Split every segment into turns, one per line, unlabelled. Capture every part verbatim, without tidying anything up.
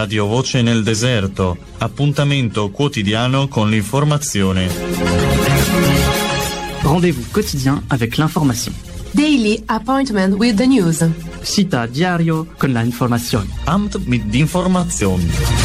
Radio Voce nel Deserto, appuntamento quotidiano con l'informazione.
Rendez-vous quotidien avec l'information.
Daily appointment with the news.
Cita diario con la informazione.
Amt mit Information.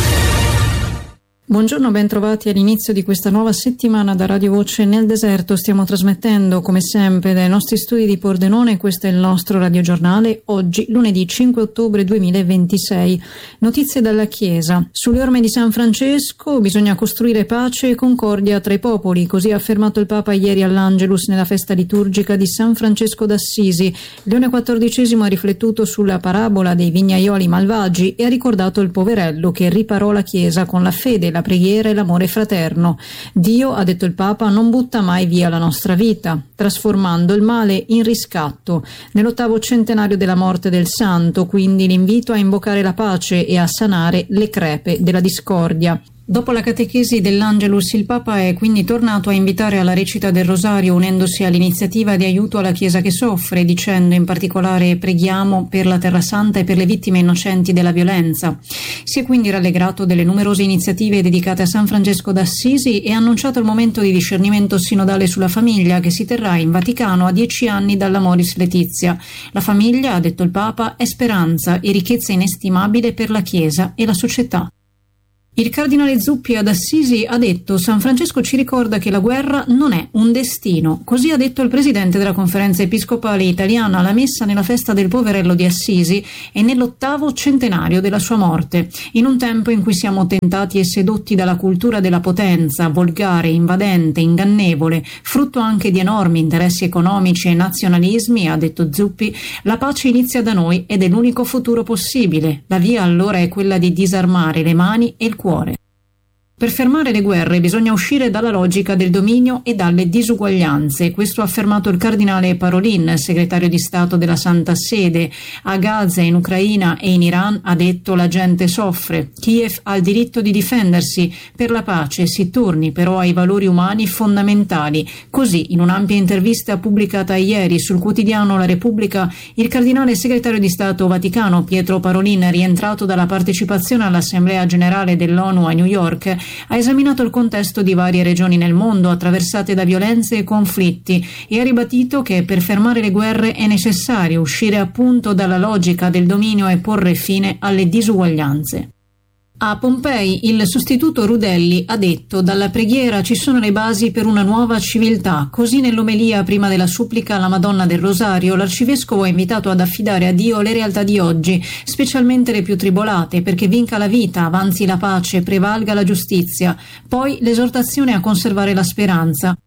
Buongiorno, ben trovati all'inizio di questa nuova settimana da Radio Voce nel Deserto. Stiamo trasmettendo come sempre dai nostri studi di Pordenone. Questo è il nostro radiogiornale. Oggi lunedì cinque ottobre duemilaventisei. Notizie dalla Chiesa. Sulle orme di San Francesco bisogna costruire pace e concordia tra i popoli, così ha affermato il Papa ieri all'Angelus nella festa liturgica di San Francesco d'Assisi. Leone quattordicesimo ha riflettuto sulla parabola dei vignaioli malvagi e ha ricordato il poverello che riparò la Chiesa con la fede, la preghiera e l'amore fraterno. Dio, ha detto il Papa, non butta mai via la nostra vita, trasformando il male in riscatto. Nell'ottavo centenario della morte del santo, quindi l'invito a invocare la pace e a sanare le crepe della discordia. Dopo la catechesi dell'Angelus, il Papa è quindi tornato a invitare alla recita del Rosario, unendosi all'iniziativa di aiuto alla Chiesa che soffre, dicendo in particolare: preghiamo per la Terra Santa e per le vittime innocenti della violenza. Si è quindi rallegrato delle numerose iniziative dedicate a San Francesco d'Assisi e ha annunciato il momento di discernimento sinodale sulla famiglia che si terrà in Vaticano a dieci anni dalla Moris Laetitia. La famiglia, ha detto il Papa, è speranza e ricchezza inestimabile per la Chiesa e la società. Il cardinale Zuppi ad Assisi ha detto: San Francesco ci ricorda che la guerra non è un destino. Così ha detto il presidente della Conferenza Episcopale Italiana alla messa nella festa del poverello di Assisi e nell'ottavo centenario della sua morte. In un tempo in cui siamo tentati e sedotti dalla cultura della potenza, volgare, invadente, ingannevole, frutto anche di enormi interessi economici e nazionalismi, ha detto Zuppi, la pace inizia da noi ed è l'unico futuro possibile. La via allora è quella di disarmare le mani e il cuore. Per fermare le guerre bisogna uscire dalla logica del dominio e dalle disuguaglianze. Questo ha affermato il cardinale Parolin, segretario di Stato della Santa Sede. A Gaza, in Ucraina e in Iran, ha detto, la gente soffre. Kiev ha il diritto di difendersi. Per la pace si torni però ai valori umani fondamentali. Così, in un'ampia intervista pubblicata ieri sul quotidiano La Repubblica, il cardinale segretario di Stato Vaticano Pietro Parolin, rientrato dalla partecipazione all'Assemblea Generale dell'ONU a New York, ha esaminato il contesto di varie regioni nel mondo attraversate da violenze e conflitti e ha ribadito che per fermare le guerre è necessario uscire appunto dalla logica del dominio e porre fine alle disuguaglianze. A Pompei il sostituto Rudelli ha detto: dalla preghiera ci sono le basi per una nuova civiltà. Così nell'omelia prima della supplica alla Madonna del Rosario l'arcivescovo ha invitato ad affidare a Dio le realtà di oggi, specialmente le più tribolate, perché vinca la vita, avanzi la pace, prevalga la giustizia. Poi l'esortazione a conservare la speranza.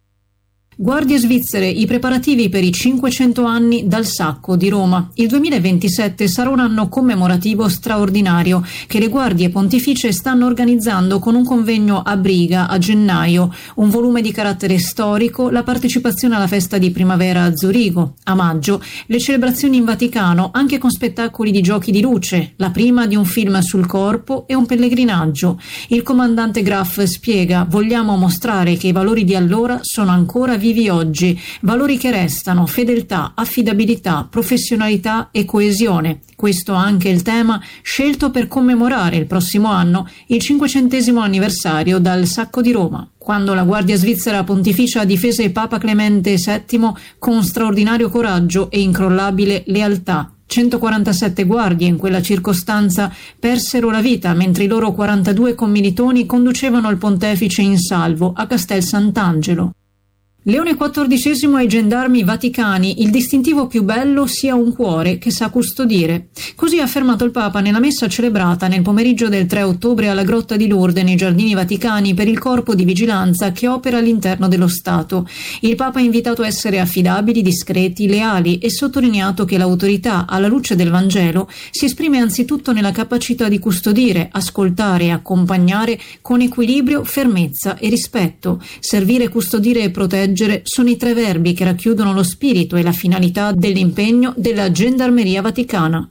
Guardie svizzere, i preparativi per i cinquecento anni dal Sacco di Roma. Il duemilaventisette sarà un anno commemorativo straordinario che le guardie pontificie stanno organizzando con un convegno a Briga a gennaio, un volume di carattere storico, la partecipazione alla festa di primavera a Zurigo. A maggio le celebrazioni in Vaticano, anche con spettacoli di giochi di luce, la prima di un film sul corpo e un pellegrinaggio. Il comandante Graf spiega: vogliamo mostrare che i valori di allora sono ancora vivi oggi, valori che restano: fedeltà, affidabilità, professionalità e coesione. Questo anche il tema scelto per commemorare il prossimo anno il cinquecentesimo anniversario dal Sacco di Roma, quando la Guardia Svizzera Pontificia difese Papa Clemente settimo con straordinario coraggio e incrollabile lealtà. centoquarantasette guardie in quella circostanza persero la vita mentre i loro quarantadue commilitoni conducevano il pontefice in salvo a Castel Sant'Angelo. Leone quattordicesimo ai gendarmi vaticani: il distintivo più bello sia un cuore che sa custodire. Così ha affermato il Papa nella messa celebrata nel pomeriggio del tre ottobre alla Grotta di Lourdes nei Giardini Vaticani per il corpo di vigilanza che opera all'interno dello Stato. Il Papa ha invitato a essere affidabili, discreti, leali e sottolineato che l'autorità, alla luce del Vangelo, si esprime anzitutto nella capacità di custodire, ascoltare e accompagnare con equilibrio, fermezza e rispetto. Servire, custodire e proteggere sono i tre verbi che racchiudono lo spirito e la finalità dell'impegno della Gendarmeria Vaticana.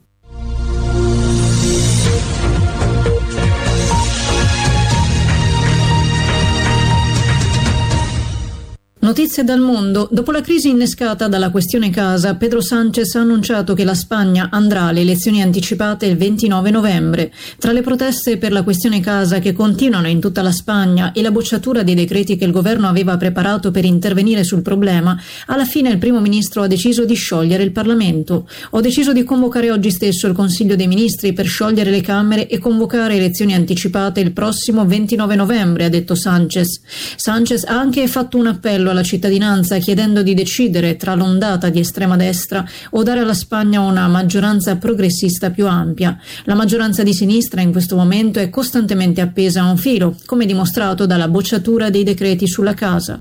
Notizie dal mondo. Dopo la crisi innescata dalla questione casa, Pedro Sánchez ha annunciato che la Spagna andrà alle elezioni anticipate il ventinove novembre. Tra le proteste per la questione casa che continuano in tutta la Spagna e la bocciatura dei decreti che il governo aveva preparato per intervenire sul problema, alla fine il primo ministro ha deciso di sciogliere il Parlamento. Ho deciso di convocare oggi stesso il Consiglio dei Ministri per sciogliere le Camere e convocare elezioni anticipate il prossimo ventinove novembre, ha detto Sánchez. Sánchez ha anche fatto un appello alla cittadinanza chiedendo di decidere tra l'ondata di estrema destra o dare alla Spagna una maggioranza progressista più ampia. La maggioranza di sinistra in questo momento è costantemente appesa a un filo, come dimostrato dalla bocciatura dei decreti sulla casa.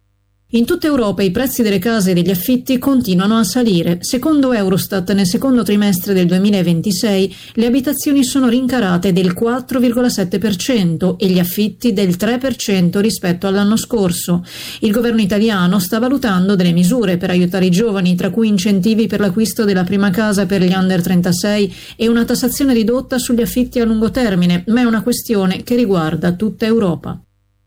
In tutta Europa i prezzi delle case e degli affitti continuano a salire. Secondo Eurostat, nel secondo trimestre del duemilaventisei le abitazioni sono rincarate del quattro virgola sette per cento e gli affitti del tre per cento rispetto all'anno scorso. Il governo italiano sta valutando delle misure per aiutare i giovani, tra cui incentivi per l'acquisto della prima casa per gli under trentasei e una tassazione ridotta sugli affitti a lungo termine, ma è una questione che riguarda tutta Europa.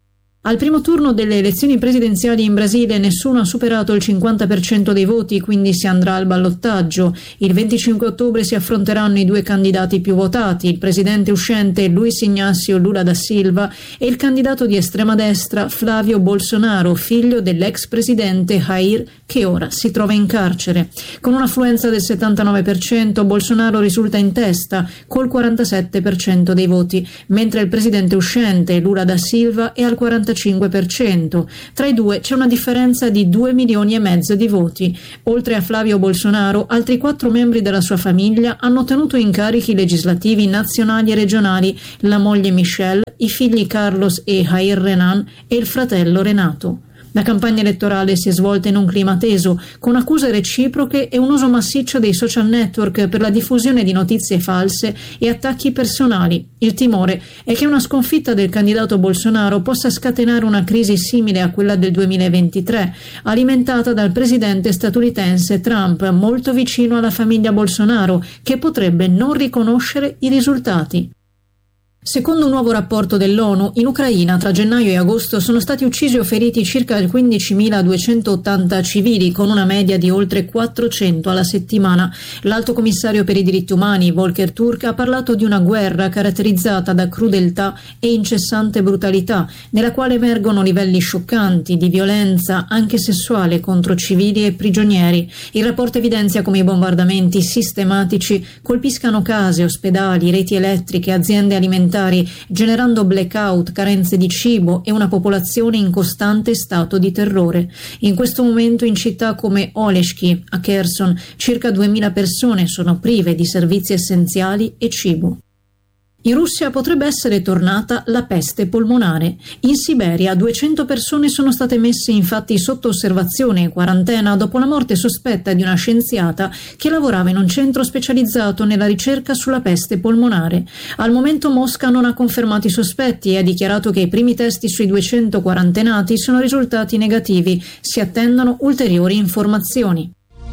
Al primo turno delle elezioni presidenziali in Brasile nessuno ha superato il cinquanta per cento dei voti, quindi si andrà al ballottaggio. Il venticinque ottobre si affronteranno i due candidati più votati, il presidente uscente Luiz Inácio Lula da Silva e il candidato di estrema destra Flávio Bolsonaro, figlio dell'ex presidente Jair, che ora si trova in carcere. Con un'affluenza del settantanove per cento, Bolsonaro risulta in testa col quarantasette per cento dei voti, mentre il presidente uscente Lula da Silva è al quarantacinque per cento. Tra i due c'è una differenza di due milioni e mezzo di voti. Oltre a Flavio Bolsonaro, altri quattro membri della sua famiglia hanno ottenuto incarichi legislativi nazionali e regionali: la moglie Michelle, i figli Carlos e Jair Renan e il fratello Renato. La campagna elettorale si è svolta in un clima teso, con accuse reciproche e un uso massiccio dei social network per la diffusione di notizie false e attacchi personali. Il timore è che una sconfitta del candidato Bolsonaro possa scatenare una crisi simile a quella del duemilaventitré, alimentata dal presidente statunitense Trump, molto vicino alla famiglia Bolsonaro, che potrebbe non riconoscere i risultati. Secondo un nuovo rapporto dell'ONU, in Ucraina tra gennaio e agosto sono stati uccisi o feriti circa quindicimiladuecentottanta civili, con una media di oltre quattrocento alla settimana. L'Alto Commissario per i diritti umani, Volker Turk, ha parlato di una guerra caratterizzata da crudeltà e incessante brutalità, nella quale emergono livelli scioccanti di violenza anche sessuale contro civili e prigionieri. Il rapporto evidenzia come i bombardamenti sistematici colpiscano case, ospedali, reti elettriche, aziende alimentari, generando blackout, carenze di cibo e una popolazione in costante stato di terrore. In questo momento in città come Oleshki, a Kherson, circa duemila persone sono prive di servizi essenziali e cibo. In Russia potrebbe essere tornata la peste polmonare. In Siberia duecento persone sono state messe infatti sotto osservazione e quarantena dopo la morte sospetta di una scienziata che lavorava in un centro specializzato nella ricerca sulla peste polmonare. Al momento Mosca non ha confermato i sospetti e ha dichiarato che i primi testi sui duecento quarantenati sono risultati negativi. Si attendono ulteriori informazioni.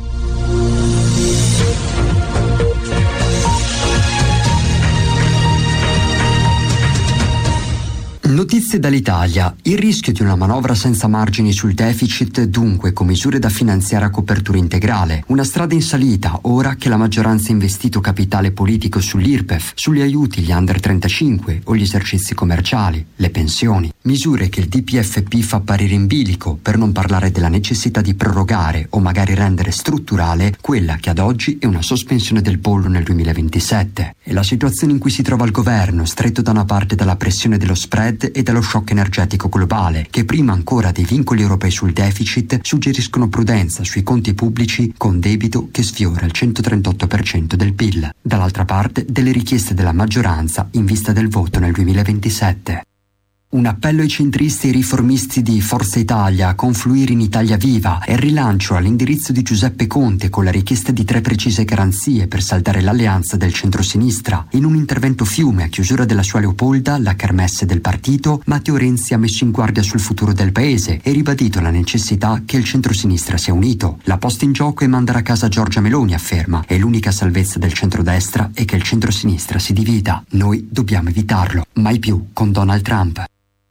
Notizie dall'Italia. Il rischio di una manovra senza margini sul deficit, dunque con misure da finanziare a copertura integrale. Una strada in salita ora che la maggioranza ha investito capitale politico sull'I R P E F, sugli aiuti agli under trentacinque o gli esercizi commerciali, le pensioni. Misure che il D P F P fa apparire in bilico, per non parlare della necessità di prorogare o magari rendere strutturale quella che ad oggi è una sospensione del bollo nel duemilaventisette. È la situazione in cui si trova il governo, stretto da una parte dalla pressione dello spread e dallo shock energetico globale, che prima ancora dei vincoli europei sul deficit suggeriscono prudenza sui conti pubblici con debito che sfiora il centotrentotto per cento del P I L. Dall'altra parte delle richieste della maggioranza in vista del voto nel duemilaventisette. Un appello ai centristi e riformisti di Forza Italia a confluire in Italia Viva e rilancio all'indirizzo di Giuseppe Conte con la richiesta di tre precise garanzie per saldare l'alleanza del centrosinistra. In un intervento fiume a chiusura della sua Leopolda, la kermesse del partito, Matteo Renzi ha messo in guardia sul futuro del paese e ribadito la necessità che il centrosinistra sia unito. La posta in gioco è mandare a casa Giorgia Meloni, afferma, e l'unica salvezza del centrodestra è che il centrosinistra si divida. Noi dobbiamo evitarlo. Mai più con Donald Trump.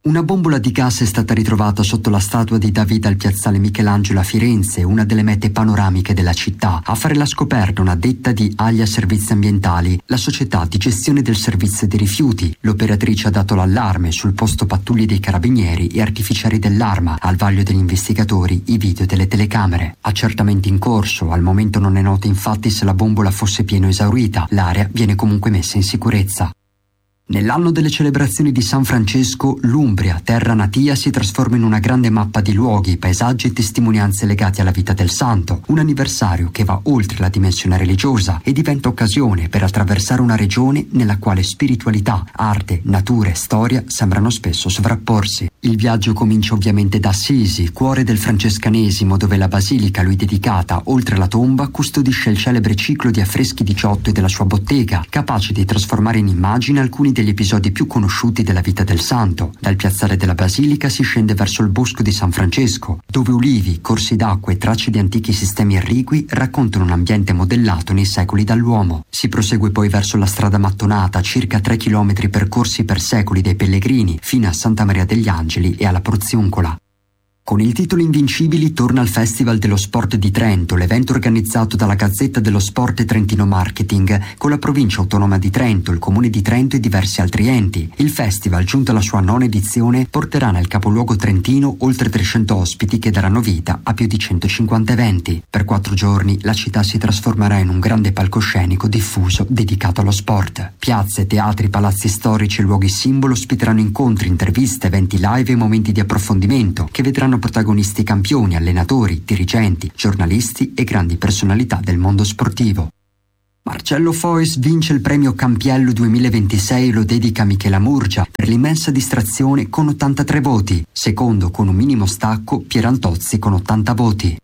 Una bombola di gas è stata ritrovata sotto la statua di David al piazzale Michelangelo a Firenze, una delle mete panoramiche della città. A fare la scoperta un'addetta di Aglia Servizi Ambientali, la società di gestione del servizio dei rifiuti. L'operatrice ha dato l'allarme, sul posto pattuglie dei carabinieri e artificieri dell'Arma, al vaglio degli investigatori i video delle telecamere. Accertamenti in corso, al momento non è noto infatti se la bombola fosse pieno esaurita, l'area viene comunque messa in sicurezza. Nell'anno delle celebrazioni di San Francesco, l'Umbria, terra natia, si trasforma in una grande mappa di luoghi, paesaggi e testimonianze legati alla vita del santo, un anniversario che va oltre la dimensione religiosa e diventa occasione per attraversare una regione nella quale spiritualità, arte, natura e storia sembrano spesso sovrapporsi. Il viaggio comincia ovviamente da Assisi, cuore del francescanesimo, dove la basilica a lui dedicata, oltre alla tomba, custodisce il celebre ciclo di affreschi di Giotto e della sua bottega, capaci di trasformare in immagine alcuni degli episodi più conosciuti della vita del santo. Dal piazzale della basilica si scende verso il bosco di San Francesco, dove ulivi, corsi d'acqua e tracce di antichi sistemi irrigui raccontano un ambiente modellato nei secoli dall'uomo. Si prosegue poi verso la strada mattonata, circa tre chilometri percorsi per secoli dai pellegrini, fino a Santa Maria degli Angeli e alla Porziuncola. Con il titolo Invincibili torna al Festival dello Sport di Trento, l'evento organizzato dalla Gazzetta dello Sport e Trentino Marketing, con la provincia autonoma di Trento, il comune di Trento e diversi altri enti. Il festival, giunto alla sua nona edizione, porterà nel capoluogo trentino oltre trecento ospiti che daranno vita a più di centocinquanta eventi. Per quattro giorni la città si trasformerà in un grande palcoscenico diffuso dedicato allo sport. Piazze, teatri, palazzi storici e luoghi simbolo ospiteranno incontri, interviste, eventi live e momenti di approfondimento che vedranno protagonisti campioni, allenatori, dirigenti, giornalisti e grandi personalità del mondo sportivo. Marcello Fois vince il premio Campiello duemilaventisei e lo dedica a Michela Murgia per l'immensa distrazione con ottantatré voti. Secondo con un minimo stacco Pierantozzi con ottanta voti.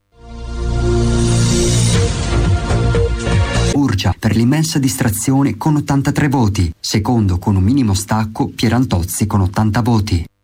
Murgia per l'immensa distrazione con ottantatré voti. Secondo con un minimo stacco Pierantozzi con ottanta voti.